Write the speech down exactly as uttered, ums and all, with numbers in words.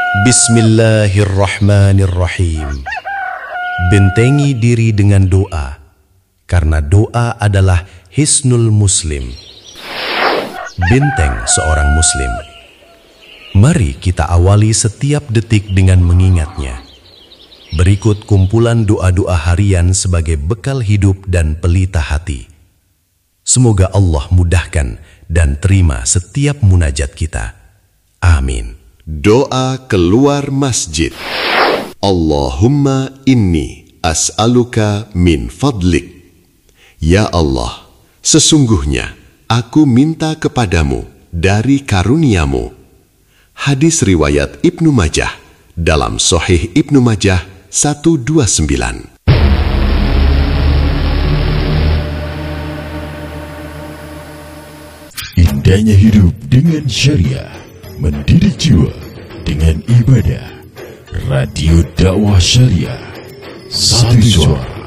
Bismillahirrahmanirrahim. Bentengi diri dengan doa, karena doa adalah hisnul muslim, benteng seorang muslim. Mari kita awali setiap detik dengan mengingatnya. Berikut kumpulan doa-doa harian sebagai bekal hidup dan pelita hati. Semoga Allah mudahkan dan terima setiap munajat kita. Amin. Doa keluar masjid. Allahumma inni as'aluka min fadlik. Ya Allah, sesungguhnya aku minta kepadamu dari karuniamu. Hadis riwayat Ibnu Majah dalam Sahih Ibnu Majah seratus dua puluh sembilan. Indahnya hidup dengan syariah, mendidik jiwa dengan ibadah. Radio Dakwah Syariah, satu suara.